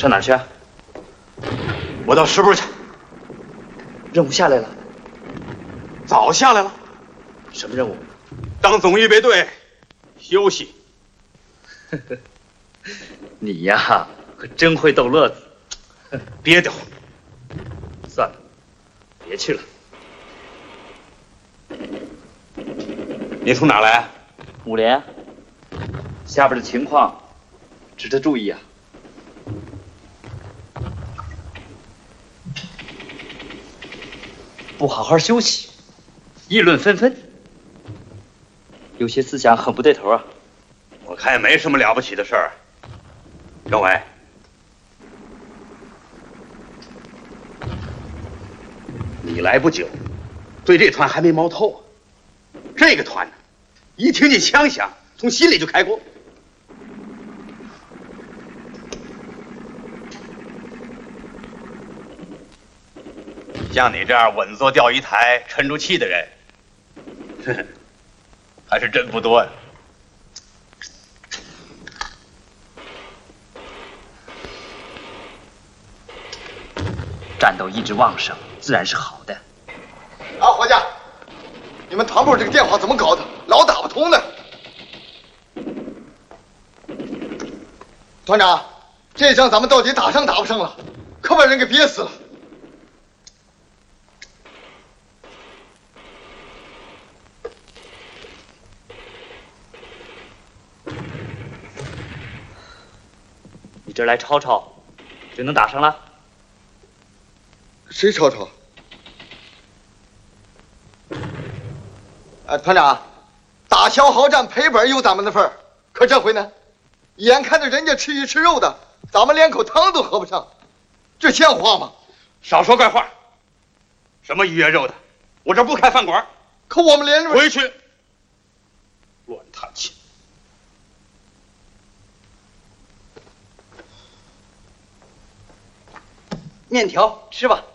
上哪儿去啊？ 我到师部去。 任务下来了？ 早下来了。 什么任务？ 当总预备队，休息。 你呀，可真会逗乐子。 憋得慌。 算了，别去了。 你从哪儿来啊 5连，下边的情况值得注意啊。不好好休息，议论纷纷，有些思想很不对头啊。 我看也没什么了不起的事儿。政委，你来不久，对这团还没摸透。这个团呢，一听见枪响，从心里就开锅。像你这样稳坐钓鱼台、沉住气的人，呵呵，还是真不多呀。 战斗意志旺盛，自然是好的。 啊，伙计，你们团部这个电话怎么搞的？老打不通呢。团长，这仗咱们到底打上打不上了？可把人给憋死了。 你这儿来吵吵，就能打上了？ 谁吵吵？团长，打消耗战赔本有咱们的份儿，可这回呢，眼看着人家吃鱼吃肉的，咱们连口汤都喝不上，这像话吗？ 少说怪话。什么鱼呀肉的，我这不开饭馆。 可我们连回去，乱弹琴。 面条吃吧。